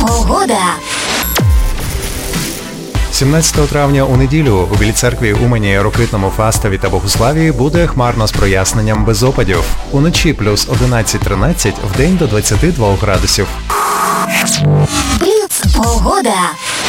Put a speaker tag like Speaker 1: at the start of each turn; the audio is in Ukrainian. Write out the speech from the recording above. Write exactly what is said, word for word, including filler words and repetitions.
Speaker 1: Погода.
Speaker 2: сімнадцятого травня у неділю у Білій Церкві, Умані, Рокитному, Фастові та Богуславії буде хмарно з проясненням без опадів. Уночі плюс одинадцять-тринадцять, вдень до двадцяти двох градусів.
Speaker 1: Бліц. Погода.